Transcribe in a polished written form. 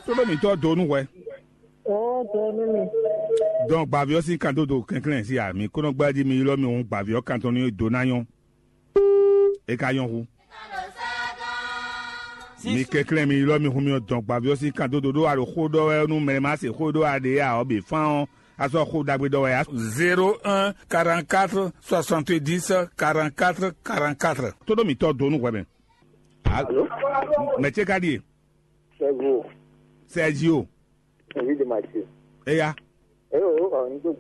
Todo mi to donu we. Oh, donu mi. Donc bavio si kan do kenklen si a mi kono gba di mi lo mi on bavio kan to ni donayon. E ka yon hu. Mi kenklen mi lo mi hu mi donc bavio si kan do a lo khodo we nu me ma se khodo a de a obi fan aso kho dagbe do we 01 44 70 44 44. Todo mi to donu we ben. Allô? Me che ka di? Sergio. Sergio. Oui, de Mathieu. E ya. Eh oh,